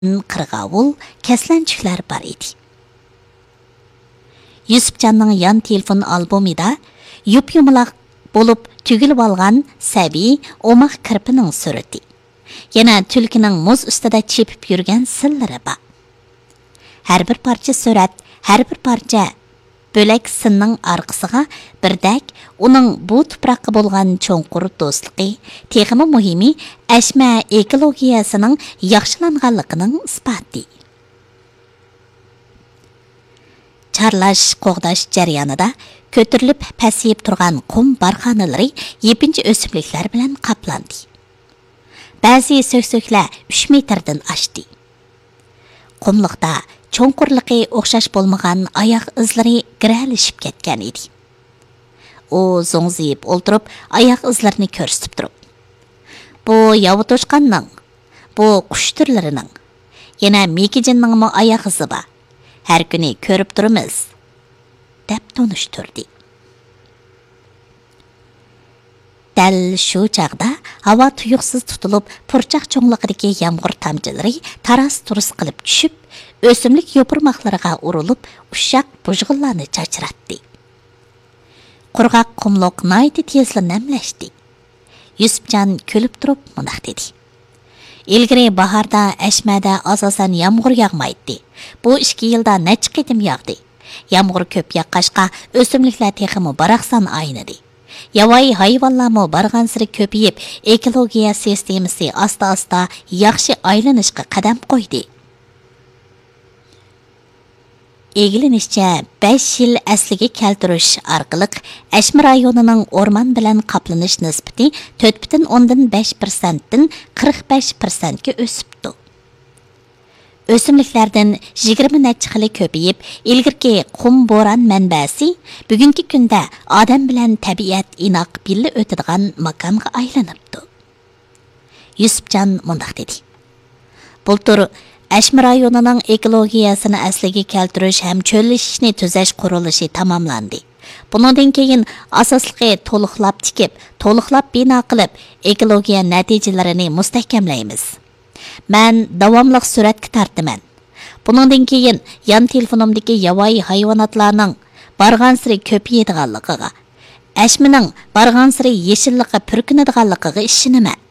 qirg'avul, kaslanchiqlar bor edi. Yusufjonning yon telefon albomida yup-yumaloq bo'lib tugilib olgan sabiy o'maq kirpining surati. Yana tulkining muz ustida chepib yurgan sillari bor. Har bir parcha surat, har bir parcha bo'lak sinning orqasiga birdak uning bu tuproqqa bo'lgan cho'nqur do'stligi, texmi muhimi ashma ekologiyasining yaxshilanganligining isboti. Charlash, qo'g'dash jarayonida ko'tarilib pasayib turgan qum barxanalari yepinchi o'simliklar bilan qaplandi. Ba'zi so'ksoklar 3 metrdan oshdi. Qumliqda cho'nqurliqi o'xshash bo'lmagan oyoq izlari giralishib ketgan edi. U zo'ngziyib o'ltirib, oyoq izlarini ko'rsatib turib, bu yavutoshqanning, bu qush turlarining, yana mekijinning oyoq izi bor. Har kuni ko'rib turamiz, deb tonishtirdi. Dal shu chaqda havo tuyuqsiz tutilib, purchaq cho'ngliqidagi yomg'ir tomchilari taras-turus qilib tushib, o'simlik yo'pirmoqlariga urilib, ushaq bujg'illarni chachratdi. Qurg'oq qumloq nayti tezla namlashdi. Yusufjon kulib turib mundoq dedi. Ilgari bahorda Ashmada asosan yomg'ir yog'maydi. Bu 2 yilda necha qitim yog'di. Yomg'ir ko'p yoqqashqa o'simliklar texmi baraqsan aynidi. Yovvoyi hayvonlarmi bargan siri ko'payib, ekologiya sistemasi asta-asta yaxshi aylanishga qadam qo'ydi. Egilinishcha 5 yil asliga keltirish orqali Ashma rayonining o'rmon bilan qaplanish nisbati 4,5% dan 45% ga o'sibdi. O'simliklardan 20 necha xili ko'payib, ilgirki qum bo'ron manbasi bugungi kunda odam bilan tabiat inoq birga o'tadigan makonga aylanibdi. Yusufjon mundoq dedi. Bultur Ashma rayonining ekologiyasini asliga keltirish ham cho'llashishni tuzash qurilishi tamomlandi. Bundan keyin asosligi to'liqlab tikib, to'liqlab bino qilib, ekologiya natijalarini mustahkamlaymiz. Men davomli suratga tortaman. Bundan keyin yon telefonimdagi yovvoyi hayvonotlarning barg'ansiri ko'payadiganligiga, Ashmaning barg'ansiri yeshillikqa purkinadiganligiga ishonaman.